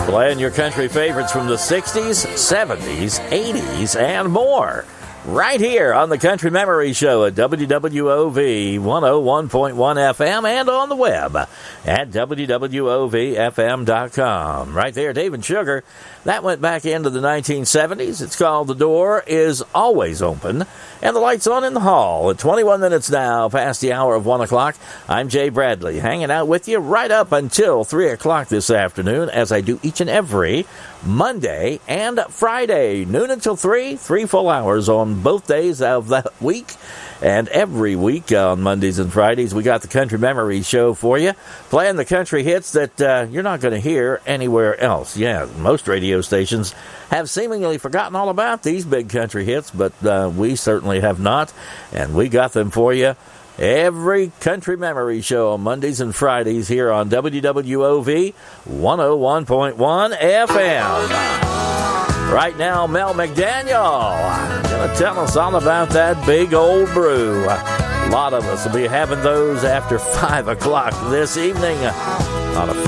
Playing your country favorites from the 60s, 70s, 80s, and more. Right here on the Country Memory Show at WWOV 101.1 FM and on the web at WWOVFM.com. Right there, Dave and Sugar. That went back into the 1970s. It's called The Door Is Always Open. And the lights on in the hall at 21 minutes now past the hour of 1 o'clock. I'm Jay Bradley, hanging out with you right up until 3 o'clock this afternoon, as I do each and every Monday and Friday, noon until 3 full hours on both days of that week. And every week on Mondays and Fridays, we got the Country Memory Show for you, playing the country hits that you're not going to hear anywhere else. Yeah, most radio stations have seemingly forgotten all about these big country hits, but we certainly have not, and we got them for you every Country Memory Show on Mondays and Fridays here on WWOV 101.1 FM. Right now, Mel McDaniel going to tell us all about that big old brew. A lot of us will be having those after 5 o'clock this evening on a